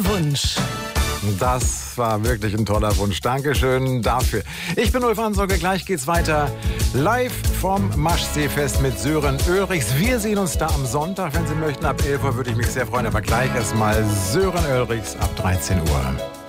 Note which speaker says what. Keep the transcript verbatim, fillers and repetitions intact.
Speaker 1: Wunsch.
Speaker 2: Das war wirklich ein toller Wunsch. Dankeschön dafür. Ich bin Ulf Ansauger. Gleich geht's weiter. Live vom Maschseefest mit Sören Ulrichs. Wir sehen uns da am Sonntag, wenn Sie möchten. Ab elf Uhr würde ich mich sehr freuen. Aber gleich erstmal Sören Ulrichs ab dreizehn Uhr.